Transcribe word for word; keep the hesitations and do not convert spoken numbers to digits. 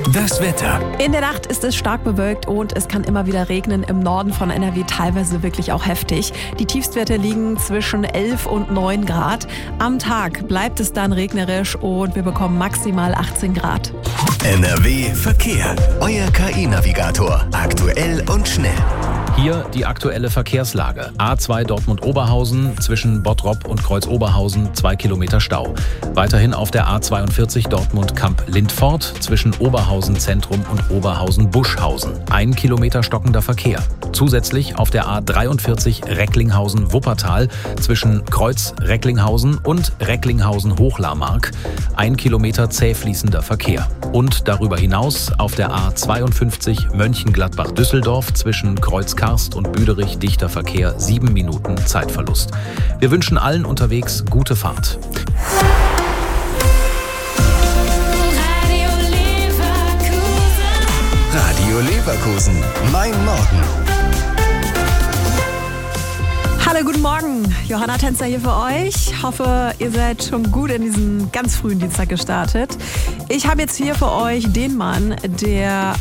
Das Wetter. In der Nacht ist es stark bewölkt und es kann immer wieder regnen. Im Norden von N R W teilweise wirklich auch heftig. Die Tiefstwerte liegen zwischen elf und neun Grad. Am Tag bleibt es dann regnerisch und wir bekommen maximal achtzehn Grad. N R W Verkehr. Euer K I-Navigator. Aktuell und schnell. Hier die aktuelle Verkehrslage. A zwei Dortmund-Oberhausen zwischen Bottrop und Kreuz-Oberhausen zwei Kilometer Stau. Weiterhin auf der A zweiundvierzig Dortmund-Kamp-Lindfort zwischen Oberhausen Zentrum und Oberhausen-Buschhausen. Ein Kilometer stockender Verkehr. Zusätzlich auf der A dreiundvierzig Recklinghausen-Wuppertal zwischen Kreuz-Recklinghausen und Recklinghausen-Hochlarmark. Ein Kilometer zäh fließender Verkehr. Und darüber hinaus auf der A zweiundfünfzig Mönchengladbach-Düsseldorf zwischen Kreuz-Karst und Büderich dichter Verkehr, sieben Minuten Zeitverlust. Wir wünschen allen unterwegs gute Fahrt. Radio Leverkusen. Mein Morgen. Hallo, guten Morgen. Johanna Tänzer hier für euch. Hoffe, ihr seid schon gut in diesen ganz frühen Dienstag gestartet. Ich habe jetzt hier für euch den Mann, der